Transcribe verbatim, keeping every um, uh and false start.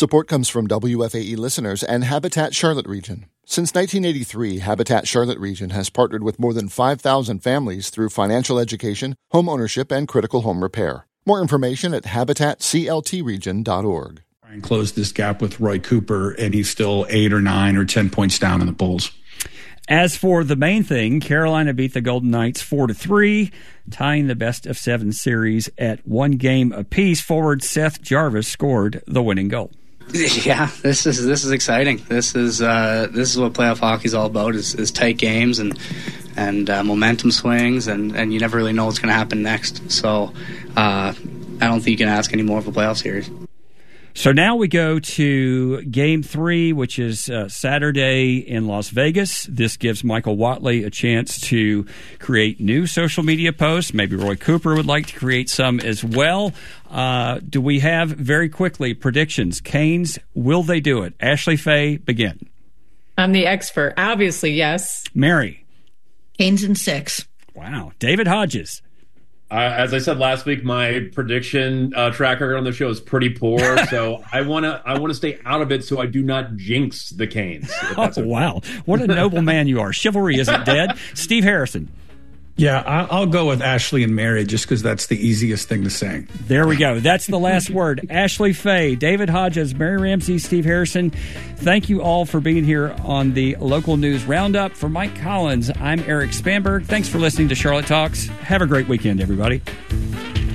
Support comes from W F A E listeners and Habitat Charlotte Region. Since nineteen eighty-three, Habitat Charlotte Region has partnered with more than five thousand families through financial education, home ownership, and critical home repair. More information at habitat c l t region dot org. And closed this gap with Roy Cooper, and he's still eight or nine or ten points down in the polls. As for the main thing, Carolina beat the Golden Knights four to three, tying the best of seven series at one game apiece. Forward Seth Jarvis scored the winning goal. Yeah, this is this is exciting. This is uh, this is what playoff hockey is all about: is, is tight games and and uh, momentum swings, and, and you never really know what's going to happen next. So uh, I don't think you can ask any more of a playoff series. So now we go to Game three, which is uh, Saturday in Las Vegas. This gives Michael Watley a chance to create new social media posts. Maybe Roy Cooper would like to create some as well. Uh, do we have, very quickly, predictions? Canes, will they do it? Ashley Faye, begin. I'm the expert. Obviously, yes. Mary. Canes in six. Wow. David Hodges. Uh, as I said last week, my prediction uh, track record on the show is pretty poor, so I want to I want to stay out of it so I do not jinx the Canes. Oh, okay. Wow. What a noble man you are. Chivalry isn't dead. Steve Harrison. Yeah, I'll go with Ashley and Mary just because that's the easiest thing to say. There we go. That's the last word. Ashley Faye, David Hodges, Mary Ramsey, Steve Harrison. Thank you all for being here on the Local News Roundup. For Mike Collins, I'm Eric Spanberg. Thanks for listening to Charlotte Talks. Have a great weekend, everybody.